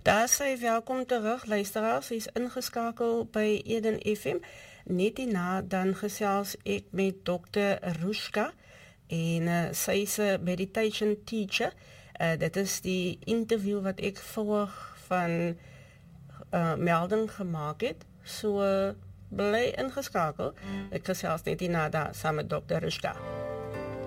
Daar sê welkom terug luisteraars, is ingeskakel by Eden FM. Net hierna dan gesels ek met Dr. Rushka en sy is 'n meditation teacher. Dit is die interview wat ek voor van melding gemaak het. So bly ingeskakel. Ek gesels net hierna daar saam met Dr. Rushka.